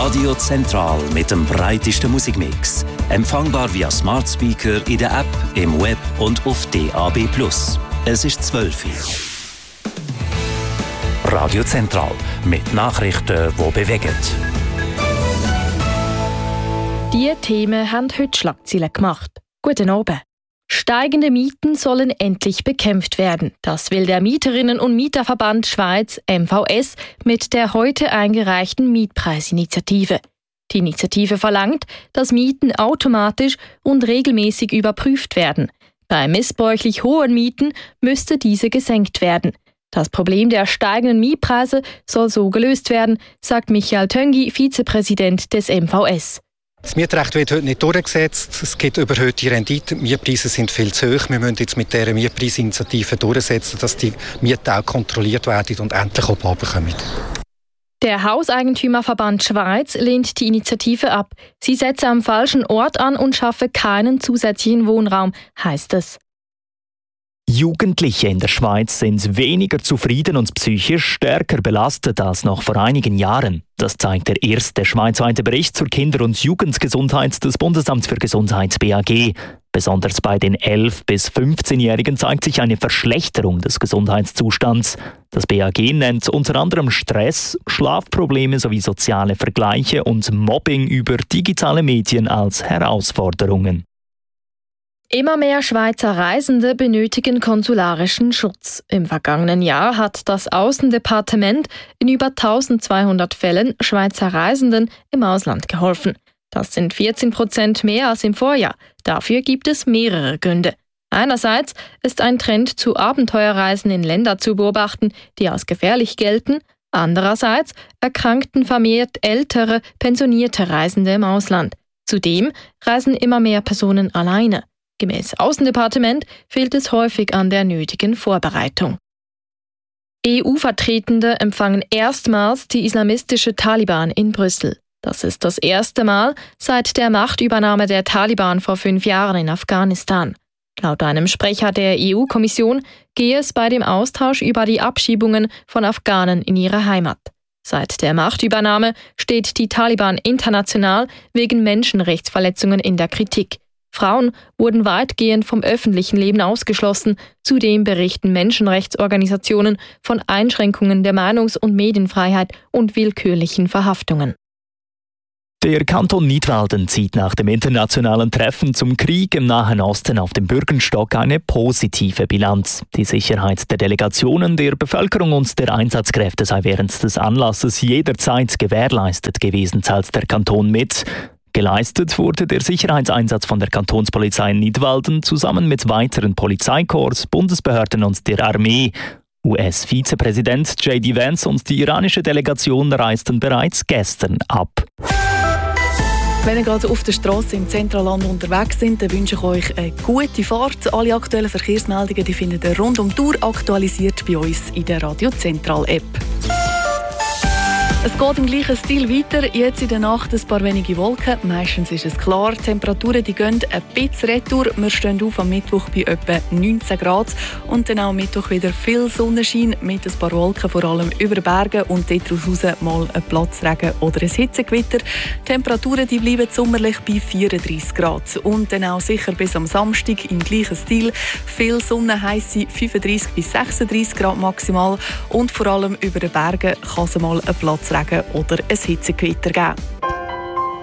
Radio Zentral mit dem breitesten Musikmix. Empfangbar via Smart Speaker in der App, im Web und auf DAB+. Es ist 12 Uhr. Radio Zentral mit Nachrichten, die bewegen. Diese Themen haben heute Schlagzeilen gemacht. Guten Abend. Steigende Mieten sollen endlich bekämpft werden. Das will der Mieterinnen- und Mieterverband Schweiz MVS mit der heute eingereichten Mietpreisinitiative. Die Initiative verlangt, dass Mieten automatisch und regelmäßig überprüft werden. Bei missbräuchlich hohen Mieten müsste diese gesenkt werden. Das Problem der steigenden Mietpreise soll so gelöst werden, sagt Michael Töngi, Vizepräsident des MVS. Das Mietrecht wird heute nicht durchgesetzt. Es gibt überhöhte Rendite. Die Mietpreise sind viel zu hoch. Wir müssen jetzt mit dieser Mietpreisinitiative durchsetzen, dass die Mieten auch kontrolliert werden und endlich auch runterkommen. Der Hauseigentümerverband Schweiz lehnt die Initiative ab. Sie setze am falschen Ort an und schaffe keinen zusätzlichen Wohnraum, heißt es. Jugendliche in der Schweiz sind weniger zufrieden und psychisch stärker belastet als noch vor einigen Jahren. Das zeigt der erste schweizweite Bericht zur Kinder- und Jugendgesundheit des Bundesamts für Gesundheit BAG. Besonders bei den 11- bis 15-Jährigen zeigt sich eine Verschlechterung des Gesundheitszustands. Das BAG nennt unter anderem Stress, Schlafprobleme sowie soziale Vergleiche und Mobbing über digitale Medien als Herausforderungen. Immer mehr Schweizer Reisende benötigen konsularischen Schutz. Im vergangenen Jahr hat das Aussendepartement in über 1200 Fällen Schweizer Reisenden im Ausland geholfen. Das sind 14% mehr als im Vorjahr. Dafür gibt es mehrere Gründe. Einerseits ist ein Trend zu Abenteuerreisen in Länder zu beobachten, die als gefährlich gelten. Andererseits erkrankten vermehrt ältere, pensionierte Reisende im Ausland. Zudem reisen immer mehr Personen alleine. Gemäß Außendepartement fehlt es häufig an der nötigen Vorbereitung. EU-Vertretende empfangen erstmals die islamistische Taliban in Brüssel. Das ist das erste Mal seit der Machtübernahme der Taliban vor 5 Jahren in Afghanistan. Laut einem Sprecher der EU-Kommission gehe es bei dem Austausch über die Abschiebungen von Afghanen in ihre Heimat. Seit der Machtübernahme steht die Taliban international wegen Menschenrechtsverletzungen in der Kritik. Frauen wurden weitgehend vom öffentlichen Leben ausgeschlossen. Zudem berichten Menschenrechtsorganisationen von Einschränkungen der Meinungs- und Medienfreiheit und willkürlichen Verhaftungen. Der Kanton Nidwalden zieht nach dem internationalen Treffen zum Krieg im Nahen Osten auf dem Bürgenstock eine positive Bilanz. Die Sicherheit der Delegationen, der Bevölkerung und der Einsatzkräfte sei während des Anlasses jederzeit gewährleistet gewesen, teilt der Kanton mit. Geleistet wurde der Sicherheitseinsatz von der Kantonspolizei Nidwalden zusammen mit weiteren Polizeikorps, Bundesbehörden und der Armee. US-Vizepräsident J.D. Vance und die iranische Delegation reisten bereits gestern ab. Wenn ihr gerade auf der Straße im Zentralland unterwegs sind, dann wünsche ich euch eine gute Fahrt. Alle aktuellen Verkehrsmeldungen die findet ihr rund um die Tour aktualisiert bei uns in der Radio Zentral App. Es geht im gleichen Stil weiter. Jetzt in der Nacht ein paar wenige Wolken. Meistens ist es klar. Die Temperaturen die gehen ein bisschen retour. Wir stehen auf am Mittwoch bei etwa 19 Grad. Und dann auch am Mittwoch wieder viel Sonnenschein mit ein paar Wolken, vor allem über Berge. Und daraus raus mal ein Platzregen oder ein Hitzegewitter. Die Temperaturen die bleiben sommerlich bei 34 Grad. Und dann auch sicher bis am Samstag im gleichen Stil. Viel Sonne, heisse 35 bis 36 Grad maximal. Und vor allem über den Bergen kann es mal ein Platzregen oder ein Hitzegewitter geben.